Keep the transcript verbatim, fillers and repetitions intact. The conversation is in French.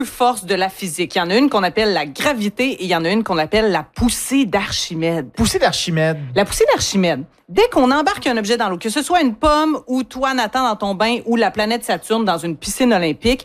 forces de la physique. Il y en a une qu'on appelle la gravité et il y en a une qu'on appelle la poussée d'Archimède. Poussée d'Archimède. La poussée d'Archimède. Dès qu'on embarque un objet dans l'eau, que ce soit une pomme ou toi, Nathan, dans ton bain ou la planète Saturne dans une piscine olympique,